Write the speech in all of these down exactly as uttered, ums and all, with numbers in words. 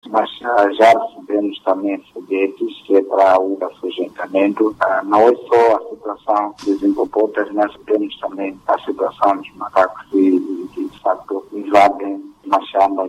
mas ah, já recebemos também foguetes que é para o afugentamento. Ah, não é só a situação dos hipopótamos, nós temos também a situação dos macacos que, de facto, invadem Machamba.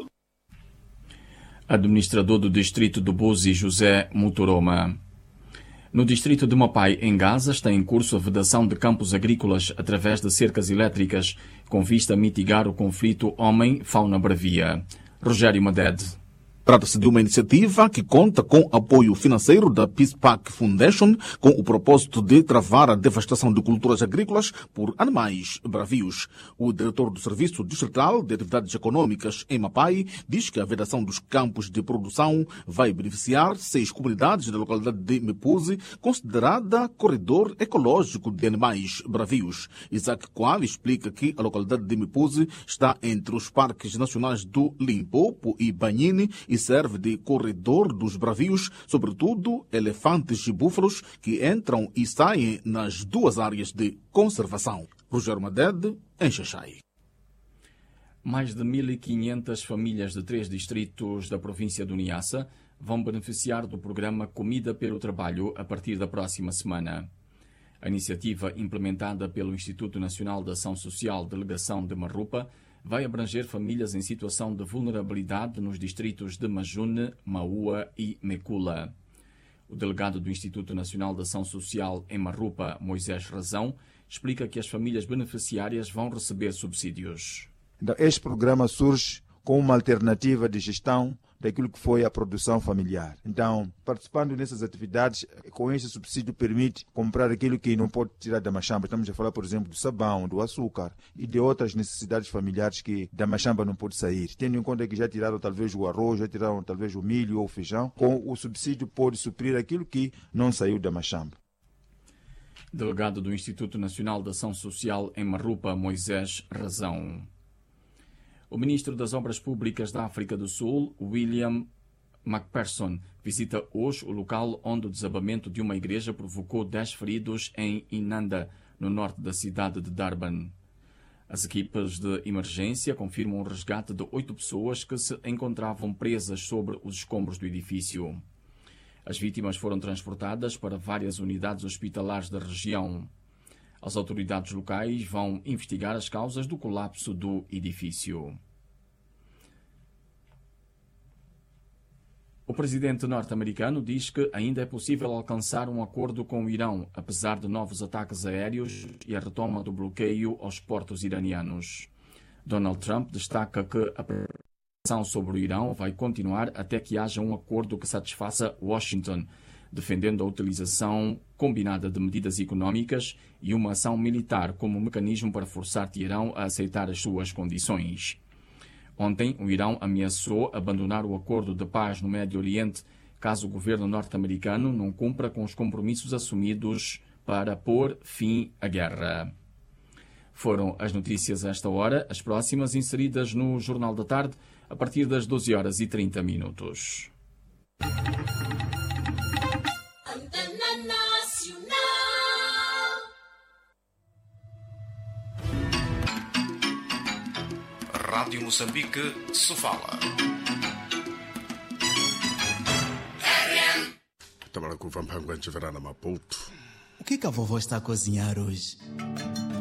Administrador do distrito do Buzi, José Mutoroma. No distrito de Mapai, em Gaza, está em curso a vedação de campos agrícolas através de cercas elétricas, com vista a mitigar o conflito homem-fauna bravia. Rogério Maded. Trata-se de uma iniciativa que conta com apoio financeiro da Peace Park Foundation, com o propósito de travar a devastação de culturas agrícolas por animais bravios. O diretor do Serviço Distrital de Atividades Econômicas em Mapai diz que a vedação dos campos de produção vai beneficiar seis comunidades da localidade de Mepuzi, considerada corredor ecológico de animais bravios. Isaac Coal explica que a localidade de Mepuzi está entre os parques nacionais do Limpopo e Banhine e serve de corredor dos bravios, sobretudo elefantes e búfalos que entram e saem nas duas áreas de conservação. Rogério Maded, em Xaxai. Mais de mil e quinhentas famílias de três distritos da província do Niassa vão beneficiar do programa Comida pelo Trabalho a partir da próxima semana. A iniciativa, implementada pelo Instituto Nacional de Ação Social Delegação de Marrupa, vai abranger famílias em situação de vulnerabilidade nos distritos de Majune, Maua e Mekula. O delegado do Instituto Nacional de Ação Social em Marrupa, Moisés Razão, explica que as famílias beneficiárias vão receber subsídios. Este programa surge com uma alternativa de gestão daquilo que foi a produção familiar. Então, participando nessas atividades, com este subsídio permite comprar aquilo que não pode tirar da machamba. Estamos a falar, por exemplo, do sabão, do açúcar e de outras necessidades familiares que da machamba não pode sair. Tendo em conta que já tiraram talvez o arroz, já tiraram talvez o milho ou o feijão, com o subsídio pode suprir aquilo que não saiu da machamba. Delegado do Instituto Nacional de Ação Social em Marrupa, Moisés Razão. O ministro das Obras Públicas da África do Sul, William McPherson, visita hoje o local onde o desabamento de uma igreja provocou dez feridos em Inanda, no norte da cidade de Durban. As equipas de emergência confirmam o resgate de oito pessoas que se encontravam presas sobre os escombros do edifício. As vítimas foram transportadas para várias unidades hospitalares da região. As autoridades locais vão investigar as causas do colapso do edifício. O presidente norte-americano diz que ainda é possível alcançar um acordo com o Irão, apesar de novos ataques aéreos e a retoma do bloqueio aos portos iranianos. Donald Trump destaca que a pressão sobre o Irão vai continuar até que haja um acordo que satisfaça Washington, defendendo a utilização combinada de medidas económicas e uma ação militar como mecanismo para forçar Teherão a aceitar as suas condições. Ontem, o Irão ameaçou abandonar o acordo de paz no Médio Oriente caso o governo norte-americano não cumpra com os compromissos assumidos para pôr fim à guerra. Foram as notícias a esta hora, as próximas inseridas no Jornal da Tarde, a partir das doze horas e trinta minutos. Rádio Moçambique, Sofala. Tamara Kuva Mpangwa Njiverana Maputo. O que que a vovó está a cozinhar hoje?